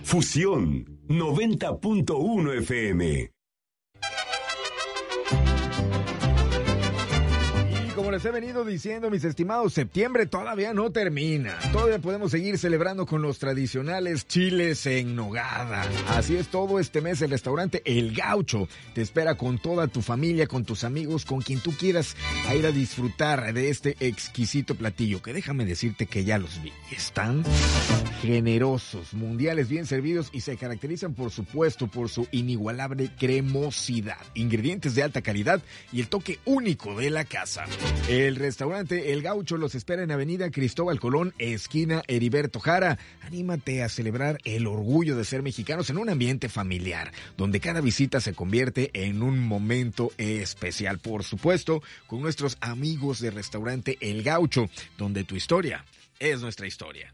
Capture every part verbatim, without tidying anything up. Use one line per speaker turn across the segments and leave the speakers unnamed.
Fusión noventa punto uno F M.
Como les he venido diciendo, mis estimados, septiembre todavía no termina. Todavía podemos seguir celebrando con los tradicionales chiles en nogada. Así es, todo este mes el restaurante El Gaucho te espera con toda tu familia, con tus amigos, con quien tú quieras, a ir a disfrutar de este exquisito platillo, que déjame decirte que ya los vi. Están generosos, mundiales, bien servidos y se caracterizan, por supuesto, por su inigualable cremosidad, ingredientes de alta calidad y el toque único de la casa. El restaurante El Gaucho los espera en Avenida Cristóbal Colón, esquina Heriberto Jara. Anímate a celebrar el orgullo de ser mexicanos en un ambiente familiar, donde cada visita se convierte en un momento especial. Por supuesto, con nuestros amigos del restaurante El Gaucho, donde tu historia es nuestra historia.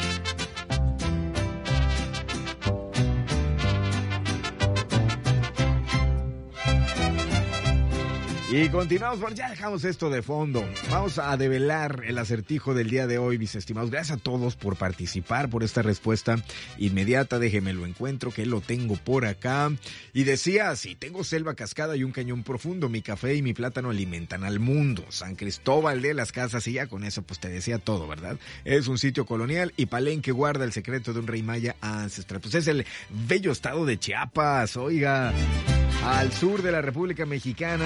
Y continuamos, bueno, ya dejamos esto de fondo. Vamos a develar el acertijo del día de hoy, mis estimados. Gracias a todos por participar, por esta respuesta inmediata. Déjeme lo encuentro, que lo tengo por acá. Y decía así: tengo selva cascada y un cañón profundo. Mi café y mi plátano alimentan al mundo. San Cristóbal de las Casas, y ya con eso pues te decía todo, ¿verdad? Es un sitio colonial y Palenque guarda el secreto de un rey maya ancestral. Pues es el bello estado de Chiapas, oiga, al sur de la República Mexicana.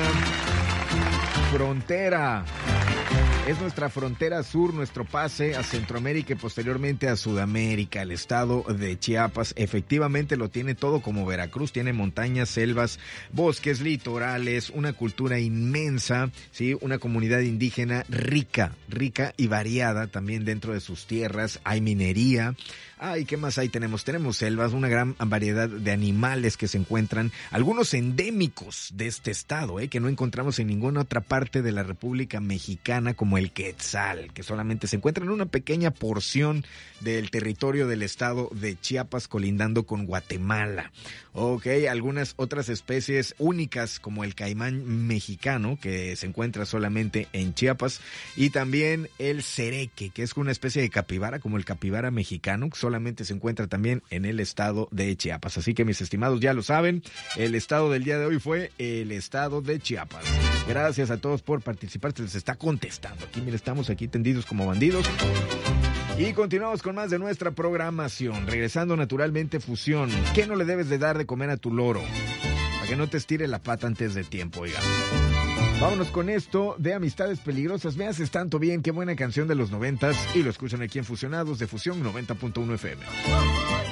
Frontera. Es nuestra frontera sur, nuestro pase a Centroamérica y posteriormente a Sudamérica. El estado de Chiapas efectivamente lo tiene todo como Veracruz. Tiene montañas, selvas, bosques, litorales, una cultura inmensa, ¿sí? Una comunidad indígena rica, rica y variada también dentro de sus tierras. Hay minería. Ay, ¿qué más hay? Tenemos, tenemos selvas, una gran variedad de animales que se encuentran, algunos endémicos de este estado, ¿eh? Que no encontramos en ninguna otra parte de la República Mexicana, como el quetzal, que solamente se encuentra en una pequeña porción del territorio del estado de Chiapas, colindando con Guatemala. Ok, algunas otras especies únicas, como el caimán mexicano, que se encuentra solamente en Chiapas, y también el cereque, que es una especie de capibara, como el capibara mexicano, que solamente se encuentra también en el estado de Chiapas. Así que, mis estimados, ya lo saben, el estado del día de hoy fue el estado de Chiapas. Gracias a todos por participar, se les está contestando. Aquí, mira, estamos aquí tendidos como bandidos. Y continuamos con más de nuestra programación, regresando naturalmente Fusión. ¿Qué no le debes de dar de comer a tu loro? Para que no te estire la pata antes de tiempo, oiga. Vámonos con esto de Amistades Peligrosas. Me haces tanto bien, qué buena canción de los noventas. Y lo escuchan aquí en Fusionados de Fusión noventa punto uno F M.